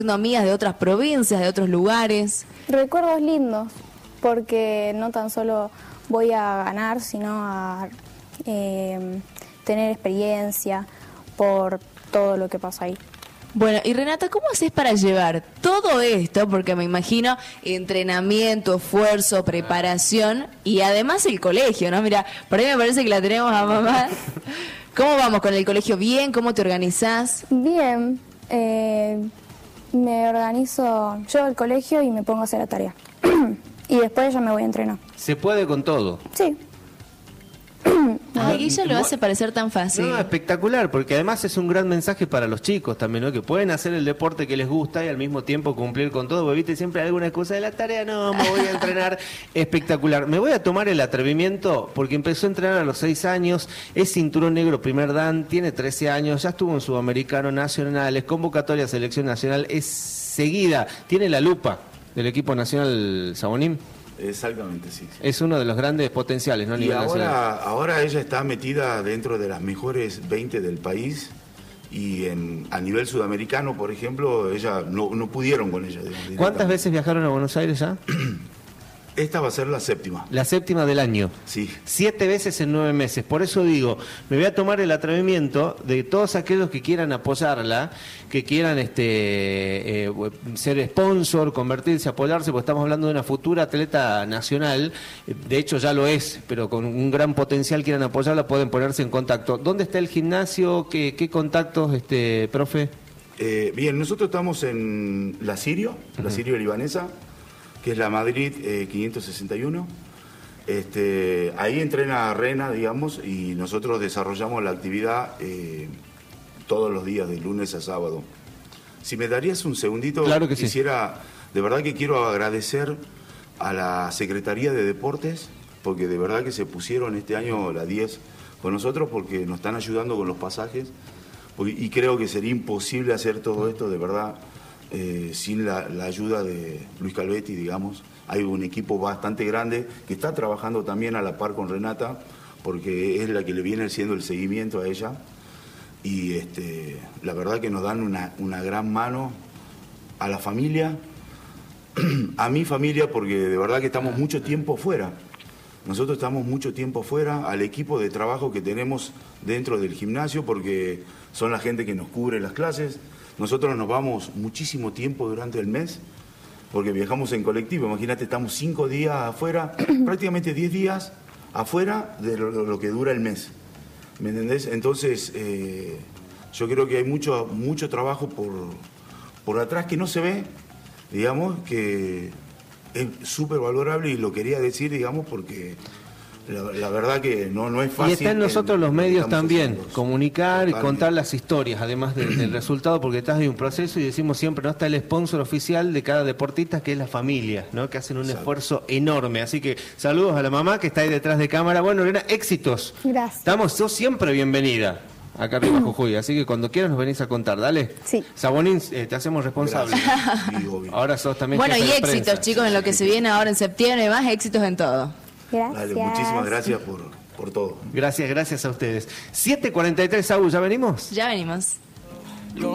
amigas de otras provincias, de otros lugares. Recuerdos lindos, porque no tan solo voy a ganar, sino a tener experiencia por todo lo que pasa ahí. Bueno, y Renata, ¿cómo haces para llevar todo esto? Porque me imagino entrenamiento, esfuerzo, preparación y además el colegio, ¿no? Mira, por ahí me parece que la tenemos a mamá. ¿Cómo vamos con el colegio? ¿Bien? ¿Cómo te organizás? Bien, me organizo yo al colegio y me pongo a hacer la tarea. Y después ya me voy a entrenar. ¿Se puede con todo? Sí. Ay, Guilla lo hace parecer tan fácil. No, espectacular, porque además es un gran mensaje para los chicos también, ¿no? Que pueden hacer el deporte que les gusta y al mismo tiempo cumplir con todo, porque viste siempre hay alguna excusa de la tarea, no, me voy a entrenar. Espectacular. Me voy a tomar el atrevimiento porque empezó a entrenar a los 6 años, es cinturón negro primer dan, tiene 13 años, ya estuvo en Sudamericano, nacionales, convocatoria selección nacional, es seguida, tiene la lupa del equipo nacional Sabonín. Exactamente, sí. Es uno de los grandes potenciales, ¿no? A Y nivel nacional. ahora ella está metida dentro de las mejores 20 del país y a nivel sudamericano, por ejemplo, ella no pudieron con ella. ¿Cuántas veces viajaron a Buenos Aires ya? Esta va a ser la séptima. La séptima del año. Sí. 7 veces en 9 meses. Por eso digo, me voy a tomar el atrevimiento de todos aquellos que quieran apoyarla, que quieran ser sponsor, convertirse, apoyarse, porque estamos hablando de una futura atleta nacional. De hecho ya lo es, pero con un gran potencial, quieran apoyarla, pueden ponerse en contacto. ¿Dónde está el gimnasio? ¿Qué contactos, profe? Bien, nosotros estamos en la Sirio libanesa, que es la Madrid 561. Ahí entrena Rena, digamos, y nosotros desarrollamos la actividad todos los días, de lunes a sábado. Si me darías un segundito, claro que quisiera, de verdad que quiero agradecer a la Secretaría de Deportes, porque de verdad que se pusieron este año la 10 con nosotros, porque nos están ayudando con los pasajes, y creo que sería imposible hacer todo esto, de verdad, sin la ayuda de Luis Calvetti, digamos. Hay un equipo bastante grande que está trabajando también a la par con Renata, porque es la que le viene haciendo el seguimiento a ella. Y la verdad que nos dan una gran mano a la familia, a mi familia, porque de verdad que estamos mucho tiempo fuera. Nosotros estamos mucho tiempo fuera, al equipo de trabajo que tenemos dentro del gimnasio, porque son la gente que nos cubre las clases. Nosotros nos vamos muchísimo tiempo durante el mes, porque viajamos en colectivo. Imagínate, estamos 5 días afuera, prácticamente 10 días afuera de lo que dura el mes. ¿Me entendés? Entonces, yo creo que hay mucho trabajo por atrás que no se ve, digamos, que es súper valorable, y lo quería decir, digamos, porque la verdad que no es fácil. Y está en nosotros los medios también, comunicar y totalmente. contar las historias, además del resultado, porque estás en un proceso, y decimos siempre, no está el sponsor oficial de cada deportista, que es la familia, ¿no? Que hacen un esfuerzo enorme. Así que saludos a la mamá que está ahí detrás de cámara. Bueno, Lorena, éxitos. Gracias. Sos siempre bienvenida acá arriba, Jujuy, así que cuando quieras nos venís a contar, dale. Sí. Sabonín, te hacemos responsable. Sí, obvio. Ahora sos también Bueno, jefe y de éxitos, prensa. chicos, en lo que se viene ahora en septiembre, más éxitos en todo. Gracias. Dale, muchísimas gracias por todo. Gracias a ustedes. 7:43, Saúl, ¿ya venimos? Ya venimos.